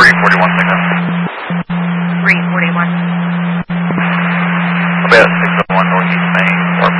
341 pickup. 341. About 601 Northeast Main, or